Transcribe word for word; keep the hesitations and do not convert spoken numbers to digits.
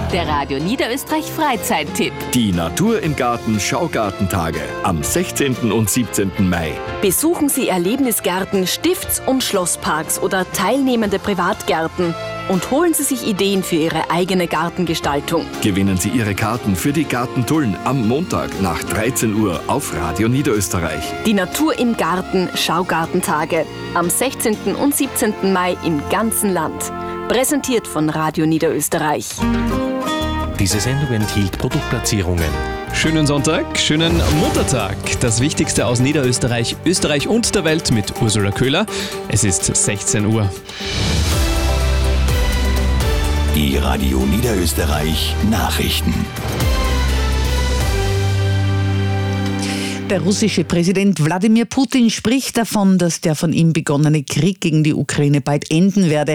Der Radio Niederösterreich Freizeittipp. Die Natur im Garten Schaugartentage am sechzehnten und siebzehnten Mai. Besuchen Sie Erlebnisgärten, Stifts- und Schlossparks oder teilnehmende Privatgärten und holen Sie sich Ideen für Ihre eigene Gartengestaltung. Gewinnen Sie Ihre Karten für die Gartentullen am Montag nach dreizehn Uhr auf Radio Niederösterreich. Die Natur im Garten Schaugartentage am sechzehnten und siebzehnten Mai im ganzen Land. Präsentiert von Radio Niederösterreich. Diese Sendung enthielt Produktplatzierungen. Schönen Sonntag, schönen Muttertag. Das Wichtigste aus Niederösterreich, Österreich und der Welt mit Ursula Köhler. Es ist sechzehn Uhr. Die Radio Niederösterreich Nachrichten. Der russische Präsident Wladimir Putin spricht davon, dass der von ihm begonnene Krieg gegen die Ukraine bald enden werde.